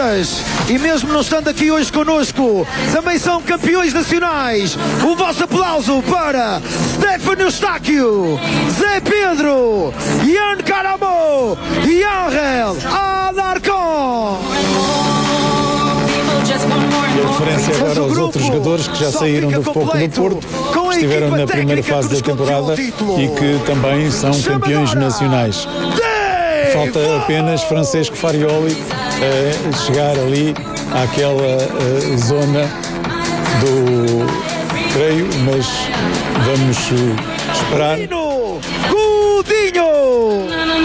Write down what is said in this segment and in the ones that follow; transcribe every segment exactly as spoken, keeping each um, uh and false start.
atletas, e mesmo não estando aqui hoje connosco, também são campeões nacionais. O vosso aplauso para Stefano Eustáquio, Zé Pedro, Ian Caramo e Ángel Alarcón. E a referência agora aos outros jogadores que já saíram do Futebol Clube do Porto, que estiveram na primeira fase da temporada e que também são campeões nacionais. Falta apenas Francesco Farioli uh, chegar ali àquela uh, zona do creio, mas vamos uh, esperar. Coutinho!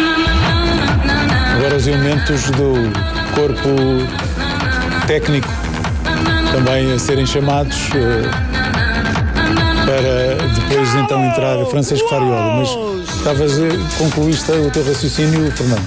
Agora os elementos do corpo técnico também a serem chamados uh, para depois então entrar Francesco Farioli. Mas estavas, concluíste o teu raciocínio, Fernando?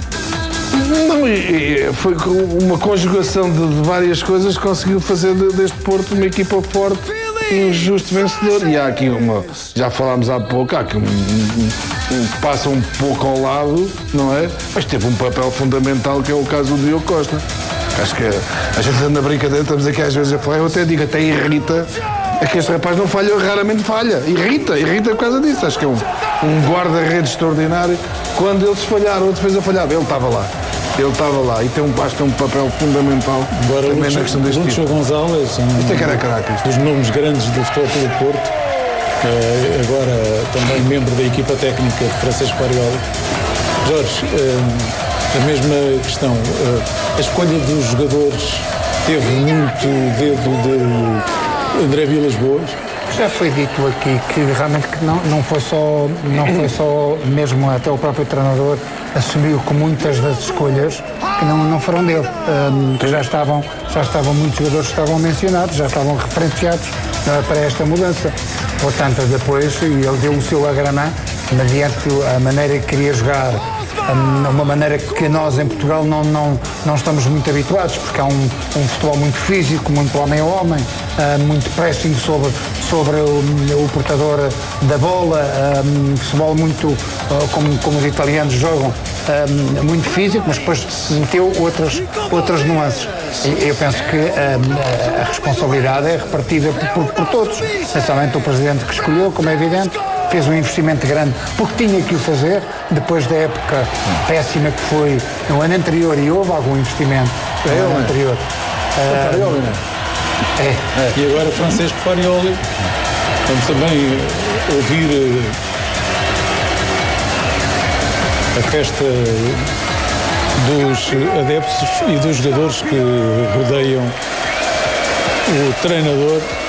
Não, foi uma conjugação de, de várias coisas que conseguiu fazer de, deste Porto uma equipa forte e um justo vencedor. E há aqui uma, já falámos há pouco, há aqui um, um, um que passa um pouco ao lado, não é? Mas teve um papel fundamental que é o caso do Diogo Costa. Acho que a gente anda na brincadeira, estamos aqui às vezes a falar, eu até digo, até irrita, é que este rapaz não falha, raramente falha. Irrita, irrita por causa disso. Acho que é um, um guarda-redes extraordinário. Quando eles falharam, a defesa falhava, ele estava lá. Ele estava lá e tem um, acho que tem um papel fundamental. Agora, também Lúcio, na questão deste Lúcio tipo. Gonzalez, um, isto é cara a caracas. Dos nomes grandes do Futebol Clube do Porto, uh, agora também membro da equipa técnica de Francesco Farioli. Jorge, uh, a mesma questão, uh, a escolha dos jogadores teve muito dedo de André Vilas Boas? Já foi dito aqui que realmente que não, não, foi só, não foi só, mesmo até o próprio treinador assumiu que muitas das escolhas que não, não foram dele, um, que já estavam, já estavam muitos jogadores que estavam mencionados, já estavam referenciados uh, para esta mudança. Portanto, depois ele deu o seu agramã mediante a maneira que queria jogar, uma maneira que nós em Portugal não, não, não estamos muito habituados, porque há um, um futebol muito físico, muito homem a homem, uh, muito pressing sobre, sobre o, o portador da bola, um, futebol muito, uh, como, como os italianos jogam, um, muito físico, mas depois meteu outras, outras nuances. E eu penso que um, a responsabilidade é repartida por, por, por todos, especialmente o presidente que escolheu, como é evidente, fez um investimento grande porque tinha que o fazer, depois da época péssima que foi no ano anterior, e houve algum investimento no é, ano é. anterior. Uh, Farioli, não é? É. é? E agora Francesco Farioli, vamos também ouvir a festa dos adeptos e dos jogadores que rodeiam o treinador.